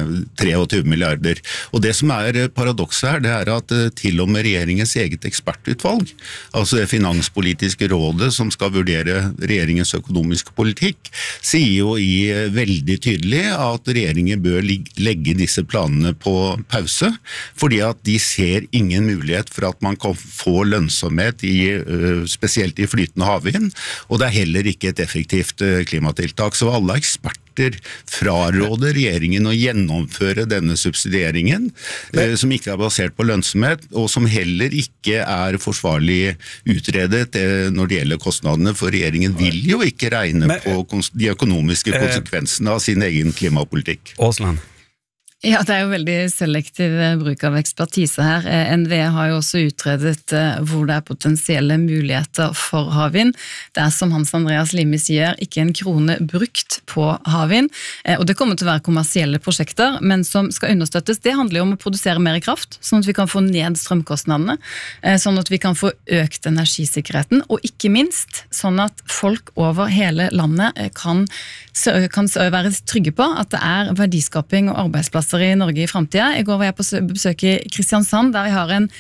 23 milliarder. Og det som paradokset her, det at til og med regjeringens eget ekspertutvalg, altså det finanspolitiske rådet som skal vurdere regjeringens økonomiske politikk, sier jo veldig tydelig at regjeringen bør legge disse planene på pause, fordi at de ser ingen mulighet for at man kan få lønnsomhet spesielt i flytende havvind, og det heller ikke et effektivt klimatiltak. Så alle eksperter fraråder regjeringen å gjennomføre denne subsidieringen, som ikke basert på lønnsomhet, og som heller ikke forsvarlig utredet når det gjelder kostnadene, for regjeringen vil jo ikke regne på de økonomiske konsekvensene av sin egen klimapolitikk. Aasland. Ja, det jo veldig selektiv bruk av ekspertise her. NVE har jo også utredet hvor det potensielle muligheter for havvind. Det som Hans Andreas Limi sier, ikke en krone brukt på havvind, og det kommer til å være kommersielle prosjekter, men som skal understøttes. Det handler jo om å produsere mer kraft, sånn at vi kan få ned strømkostnadene, sånn at vi kan få økt energisikkerheten, og ikke minst sånn at folk over hele landet kan være trygge på at det verdiskaping og arbeidsplasser i Norge i fremtiden. I går var jeg på besøk i Kristiansand, der jeg har en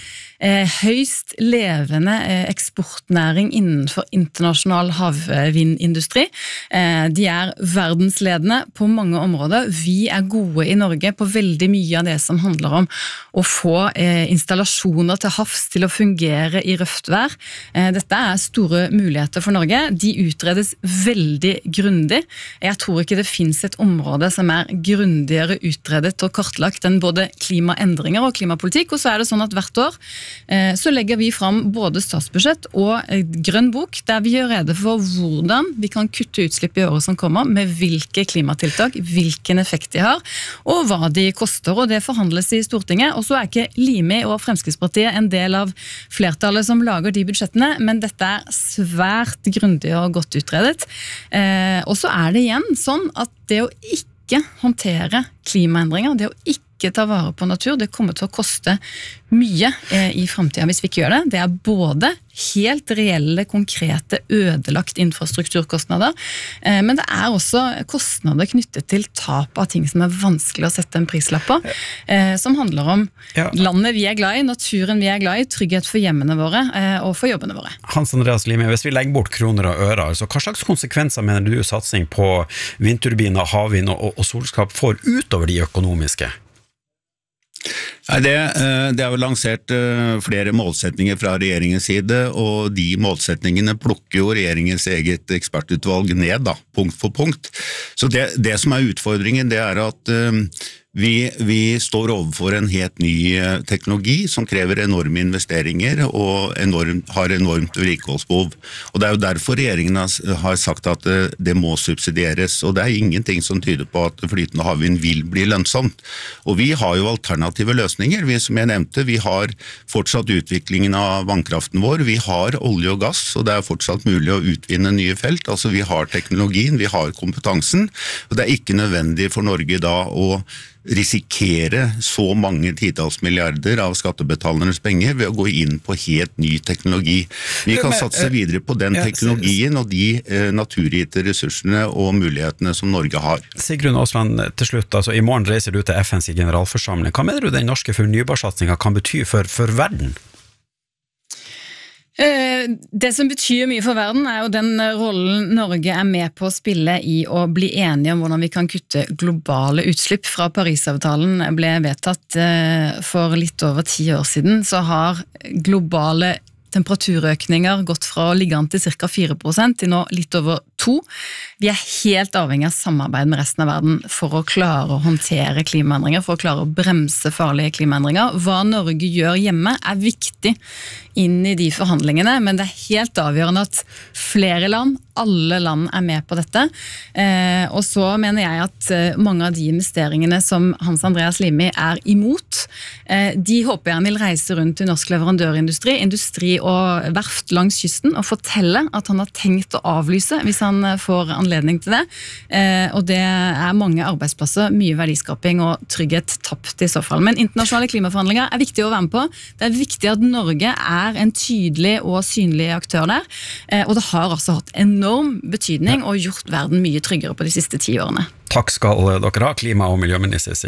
høyst levende eksportnæring innenfor internasjonal havvindindustri. De verdensledende på mange områder. Vi gode i Norge på veldig mye av det som handler om å få installasjoner til havs til å fungere i røftvær. Dette store muligheter for Norge. De utredes veldig grundig. Jeg tror ikke det finnes et område som grundigere utredet og kartlagt enn både klimaendringer og klimapolitikk, og så det sånn at hvert år så legger vi fram både statsbudsjett og grønn bok, der vi gjør rede for hvordan vi kan kutte utslipp i året som kommer, med hvilke klimatiltak, hvilken effekt de har, og hva de koster, og det forhandles i Stortinget. Og så ikke Limi og Fremskrittspartiet en del av flertallet som lager de budsjettene, men dette svært grundig og godt utredet. Og så det igjen sånn at det å ikke håndtere klimaendringer, det å ikke ta vare på natur, det kommer til å koste mye i fremtiden hvis vi ikke gjør det. Det både helt reelle, konkrete, ødelagt infrastrukturkostnader, men det også kostnader knyttet til tap av ting som vanskelig å sette en prislapp på, som handler om landet vi glad i, naturen vi glad i, trygghet for hjemmene våre og for jobbene våre. Hans Andreas Limi, hvis vi legger bort kroner og ører, altså, hva slags konsekvenser mener du satsing på vindturbiner, havvind og solskap får utover de økonomiske? Nei, det jo lansert flere målsetninger fra regjeringens side, og de målsetningene plukker jo regjeringens eget ekspertutvalg ned, da, punkt for punkt. Så det som utfordringen, det at vi står overfor en helt ny teknologi som krever enorme investeringer og har enormt vedlikeholdsbehov. Og det jo derfor regjeringen har sagt at det må subsidieres, og det ingenting som tyder på at flytende havvind vil bli lønnsomt. Og vi har jo alternative løsninger. Som jeg nevnte, vi har fortsatt utviklingen av vannkraften vår, vi har olje og gass, og det fortsatt mulig å utvinne nye felt. Altså vi har teknologien, vi har kompetansen, og det ikke nødvendig for Norge da å risikere så mange titalls milliarder av skattebetalernes penger ved å gå inn på helt ny teknologi. Vi kan satse videre på den teknologien og de naturgitte ressursene og mulighetene som Norge har. Sigrun Aasland, til slutt, altså, i morgen reiser du til FNs generalforsamling. Hva mener du den norske fornybarsatsningen kan bety for verden? Det som betyr mye for verden jo den rollen Norge med på å spille i å bli enige om hvordan vi kan kutte globale utslipp. Fra Parisavtalen ble vedtatt for litt over 10 år siden, så har globale temperaturøkninger gått fra å ligge an til ca. 4% til nå litt over 2%. Vi helt avhengig av samarbeid med resten av verden for å klare å håndtere klimaendringer, for å klare å bremse farlige klimaendringer. Hva Norge gjør hjemme viktig inn i de forhandlingene, men det helt avgjørende at flere land, alle land med på dette. Og så mener jeg at mange av de investeringene som Hans Andreas Limi imot, de håper jeg han vil reise rundt i norsk leverandørindustri, industri og verft langs kysten, og fortelle at han har tenkt å avlyse hvis han får anledning til det. Og det mange arbeidsplasser, mye verdiskaping og trygghet tapt i så fall. Men internasjonale klimaforhandlinger viktig å være med på. Det viktig at Norge en tydelig og synlig aktør der, og det har altså hatt enorm betydning og gjort verden mye tryggere på de siste 10 årene. Takk skal dere ha, klima- og miljøminister